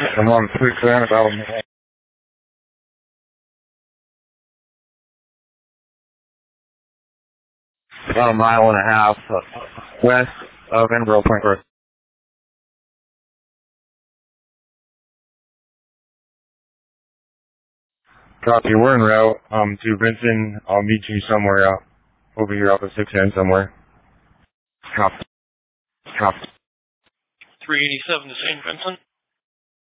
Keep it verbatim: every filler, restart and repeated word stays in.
I'm on three ten about about a mile and a half uh, west of Edinburgh Point Road. Copy, we're en route um, to Vincent. I'll meet you somewhere uh, over here off of six ten somewhere. Copy. Copy. three eighty-seven to Saint Vincent.